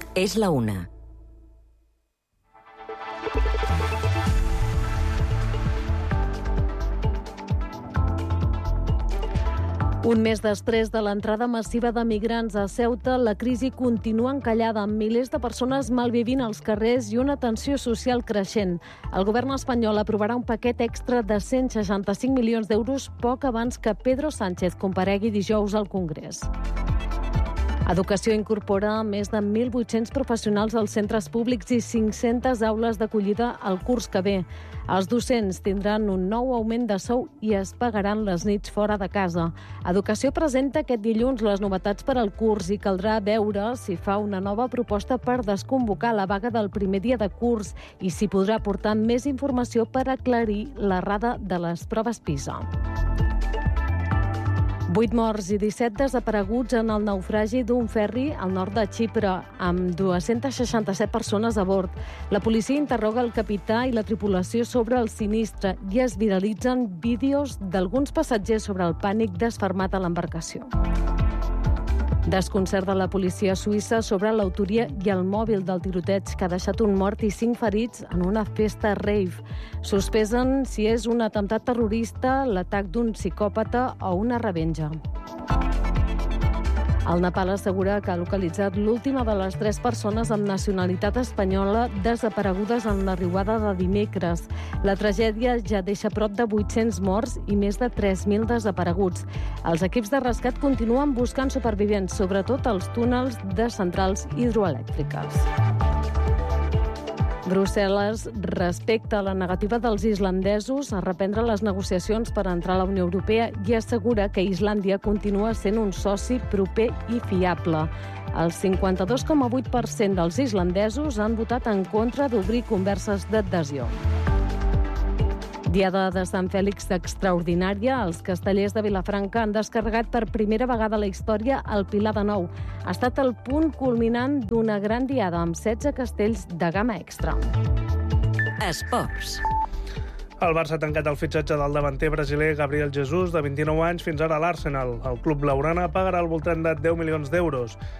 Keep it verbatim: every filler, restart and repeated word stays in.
És la una. Un mes després de l'entrada massiva de migrants a Ceuta, la crisi continua encallada amb milers de persones malvivint als carrers i una tensió social creixent. El govern espanyol aprovarà un paquet extra de cent seixanta-cinc milions d'euros poc abans que Pedro Sánchez comparegui dijous al Congrés. Educació incorpora més de mil vuit-cents professionals als centres públics i cinc-centes aules d'acollida al curs que ve. Els docents tindran un nou augment de sou i es pagaran les nits fora de casa. Educació presenta aquest dilluns les novetats per al curs i caldrà veure si fa una nova proposta per desconvocar la vaga del primer dia de curs i si podrà aportar més informació per aclarir l'errada de les proves PISA. Vuit morts i disset desapareguts en el naufragi d'un ferri al nord de Xipre, amb dues-centes seixanta-set persones a bord. La policia interroga el capità i la tripulació sobre el sinistre i es viralitzen vídeos d'alguns passatgers sobre el pànic desfermat a l'embarcació. Desconcert de la policia suïssa sobre l'autoria i el mòbil del tiroteig que ha deixat un mort i cinc ferits en una festa rave. Sospesen si és un atemptat terrorista, l'atac d'un psicòpata o una revenja. El Nepal assegura que ha localitzat l'última de les tres persones amb nacionalitat espanyola desaparegudes en la riuada de dimecres. La tragèdia ja deixa prop de vuit-cents morts i més de tres mil desapareguts. Els equips de rescat continuen buscant supervivents, sobretot als túnels de centrals hidroelèctriques. Brussel·les respecta la negativa dels islandesos a reprendre les negociacions per entrar a la Unió Europea i assegura que Islàndia continua sent un soci proper i fiable. El cinquanta-dos coma vuit per cent dels islandesos han votat en contra d'obrir converses d'adhesió. Diada de Sant Fèlix extraordinària, els castellers de Vilafranca han descarregat per primera vegada a la història el Pilar de Nou. Ha estat el punt culminant d'una gran diada amb setze castells de gamma extra. Esports. El Barça ha tancat el fitxatge del davanter brasiler Gabriel Jesus, de vint-i-nou anys, fins ara a l'Arsenal. El club blaugrana pagarà al voltant de deu milions d'euros.